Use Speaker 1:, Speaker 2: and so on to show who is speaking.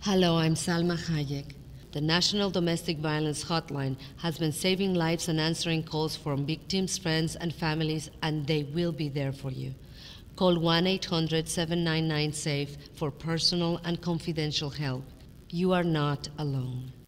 Speaker 1: Hello, I'm Salma Hayek. The National Domestic Violence Hotline has been saving lives and answering calls from victims, friends, and families, and they will be there for you. Call 1-800-799-SAFE for personal and confidential help. You are not alone.